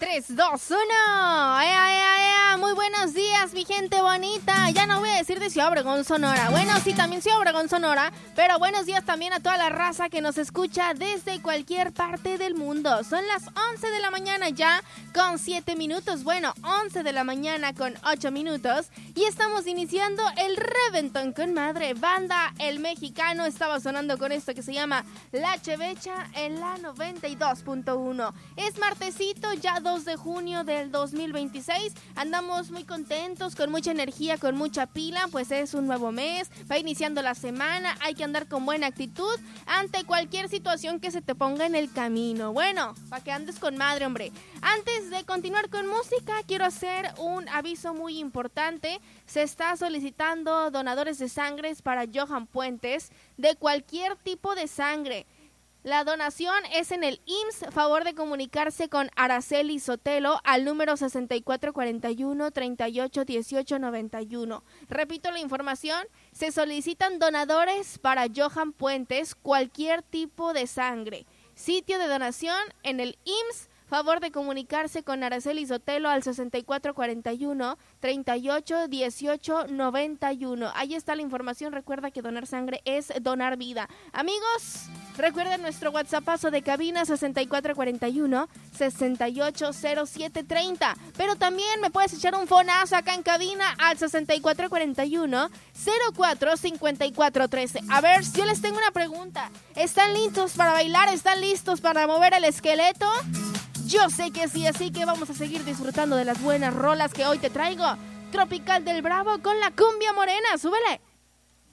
3, 2, 1. Muy buenos días, mi gente bonita. Ya no voy a decir de Ciudad Obregón, Sonora. Bueno, sí, también Ciudad Obregón, Sonora. Pero buenos días también a toda la raza que nos escucha desde cualquier parte del mundo. Son las 11 de la mañana ya con 7 minutos. Bueno, 11 de la mañana con 8 minutos. Y estamos iniciando el Reventón con Madre. Banda El Mexicano estaba sonando con esto que se llama La Chevecha en la 92.1. Es martesito, ya 2 de junio del 2026. Andamos muy contentos, con mucha energía, con mucha pila, pues es un nuevo mes, va iniciando la semana, hay que andar con buena actitud ante cualquier situación que se te ponga en el camino. Bueno, para que andes con madre, hombre. Antes de continuar con música, quiero hacer un aviso muy importante. Se está solicitando donadores de sangre para Johan Puentes, de cualquier tipo de sangre. La donación es en el IMSS. Favor de comunicarse con Araceli Sotelo al número 6441-381891. Repito la información. Se solicitan donadores para Johan Puentes, cualquier tipo de sangre. Sitio de donación en el IMSS. Favor de comunicarse con Araceli Sotelo al 6441-381891. Ahí está la información. Recuerda que donar sangre es donar vida. Amigos, recuerden nuestro WhatsAppazo de cabina 6441-680730. Pero también me puedes echar un fonazo acá en cabina al 6441-045413. A ver, yo les tengo una pregunta. ¿Están listos para bailar? ¿Están listos para mover el esqueleto? Yo sé que sí, así que vamos a seguir disfrutando de las buenas rolas que hoy te traigo. Tropical del Bravo con la cumbia morena, súbele.